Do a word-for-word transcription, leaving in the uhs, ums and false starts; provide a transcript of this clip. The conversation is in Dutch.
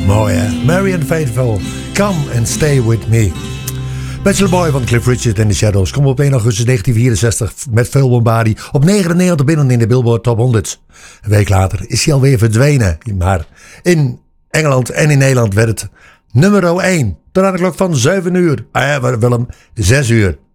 Mooi hè? Marianne Faithfull, Come and Stay With Me. Bachelor Boy van Cliff Richard and the Shadows komt op één augustus negentien vierenzestig met veel bombardie op negenennegentig binnen in de Billboard Top honderd. Een week later is hij alweer verdwenen. Maar in Engeland en in Nederland werd het nummer één. Tot aan de klok van zeven uur. Ah ja, Willem, zes uur.